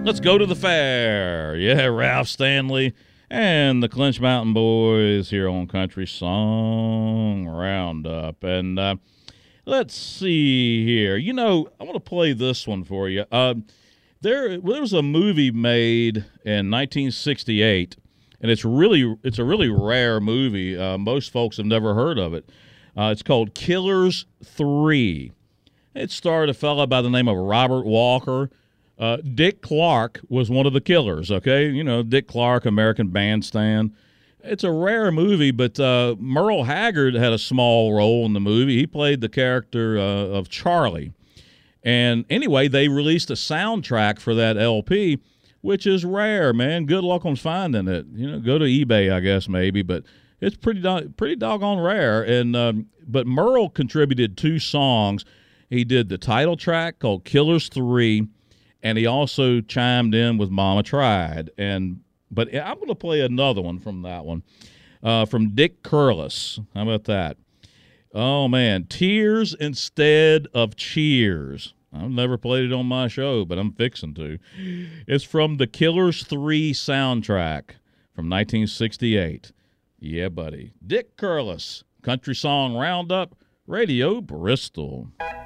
Let's go to the fair. Yeah, Ralph Stanley and the Clinch Mountain Boys here on Country Song Roundup. And let's see here. You know, I want to play this one for you. There was a movie made in 1968, and it's a really rare movie. Most folks have never heard of it. It's called Killers 3. It starred a fellow by the name of Robert Walker. Dick Clark was one of the killers, okay? You know, Dick Clark, American Bandstand. It's a rare movie, but Merle Haggard had a small role in the movie. He played the character of Charlie. And anyway, they released a soundtrack for that LP, which is rare, man. Good luck on finding it. You know, go to eBay, I guess, maybe, but it's pretty doggone rare. And but Merle contributed 2 songs. He did the title track called Killers 3, and he also chimed in with Mama Tried. But I'm going to play another one from that one, from Dick Curless. How about that? Oh, man, Tears Instead of Cheers. I've never played it on my show, but I'm fixing to. It's from the Killers 3 soundtrack from 1968. Yeah, buddy. Dick Curless, Country Song Roundup, Radio Bristol.